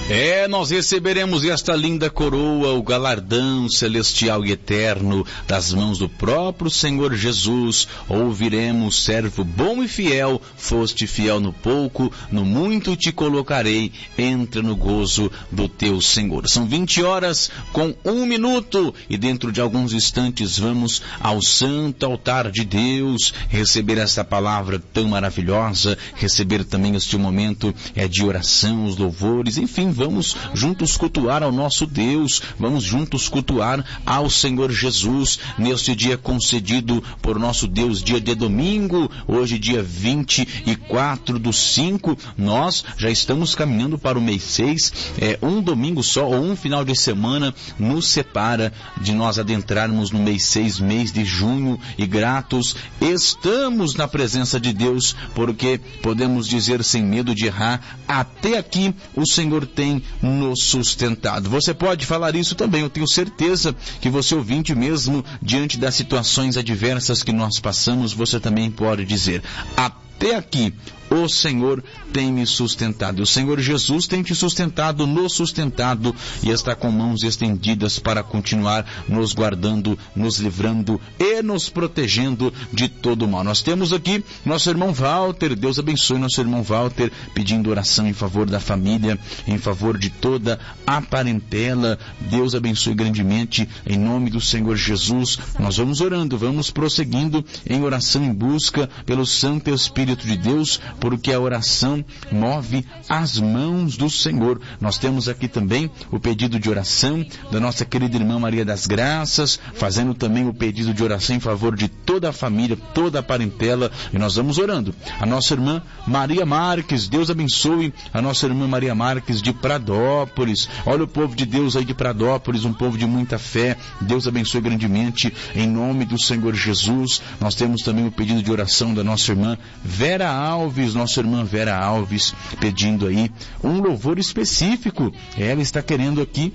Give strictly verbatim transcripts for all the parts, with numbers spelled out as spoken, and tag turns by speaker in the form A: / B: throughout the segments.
A: É, nós receberemos esta linda coroa, o galardão celestial e eterno, das mãos do próprio Senhor Jesus. Ouviremos: servo bom e fiel, foste fiel no pouco, no muito te colocarei, entra no gozo do teu Senhor. São vinte horas com um minuto, e dentro de alguns instantes vamos ao santo altar de Deus, receber esta palavra tão maravilhosa, receber também este momento é, de oração, os louvores, enfim, vamos juntos cultuar ao nosso Deus, vamos juntos cultuar ao Senhor Jesus, neste dia concedido por nosso Deus, dia de domingo, hoje dia vinte e quatro do cinco, nós já estamos caminhando para o mês seis, é, um domingo só, ou um final de semana, nos separa de nós adentrarmos no mês seis, mês de junho, e gratos estamos na presença de Deus, porque podemos dizer sem medo de errar, até aqui o Senhor tem nos sustentado. Você pode falar isso também, eu tenho certeza que você, ouvinte, mesmo diante das situações adversas que nós passamos, você também pode dizer: até aqui o Senhor tem me sustentado. O Senhor Jesus tem te sustentado, nos sustentado, e está com mãos estendidas para continuar nos guardando, nos livrando e nos protegendo de todo mal. Nós temos aqui nosso irmão Walter, Deus abençoe nosso irmão Walter, pedindo oração em favor da família, em favor de toda a parentela. Deus abençoe grandemente, em nome do Senhor Jesus. Nós vamos orando, vamos prosseguindo em oração, em busca pelo Santo Espírito de Deus, porque a oração move as mãos do Senhor. Nós temos aqui também o pedido de oração da nossa querida irmã Maria das Graças, fazendo também o pedido de oração em favor de toda a família, toda a parentela, e nós vamos orando. A nossa irmã Maria Marques, Deus abençoe a nossa irmã Maria Marques de Pradópolis. Olha o povo de Deus aí de Pradópolis, um povo de muita fé. Deus abençoe grandemente, em nome do Senhor Jesus. Nós temos também o pedido de oração da nossa irmã Vera Alves, nossa irmã Vera Alves, pedindo aí um louvor específico. Ela está querendo aqui,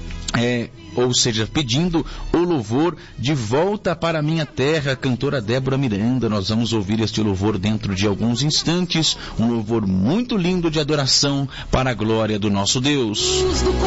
A: é, ou seja, pedindo o louvor de Volta para a Minha Terra, cantora Débora Miranda. Nós vamos ouvir este louvor dentro de alguns instantes, um louvor muito lindo de adoração para a glória do nosso Deus.